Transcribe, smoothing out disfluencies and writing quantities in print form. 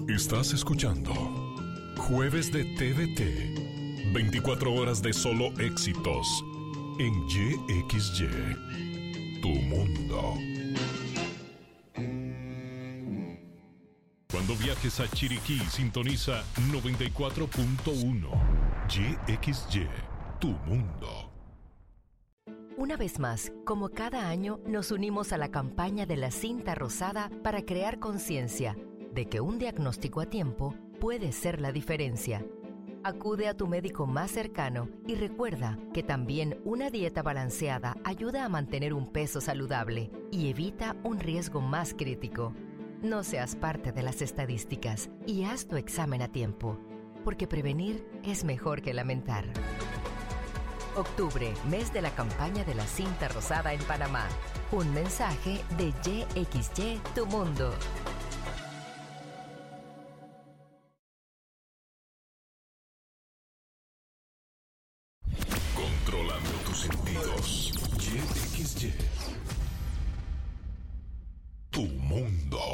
Estás escuchando Jueves de TVT. 24 horas de solo éxitos en YXY. Tu mundo. Cuando viajes a Chiriquí, sintoniza 94.1. YXY. Tu mundo. Una vez más, como cada año, nos unimos a la campaña de la cinta rosada para crear conciencia de que un diagnóstico a tiempo puede ser la diferencia. Acude a tu médico más cercano y recuerda que también una dieta balanceada ayuda a mantener un peso saludable y evita un riesgo más crítico. No seas parte de las estadísticas y haz tu examen a tiempo, porque prevenir es mejor que lamentar. Octubre, mes de la campaña de la cinta rosada en Panamá. Un mensaje de YXY, Tu Mundo. Controlando tus sentidos. YXY. Tu mundo.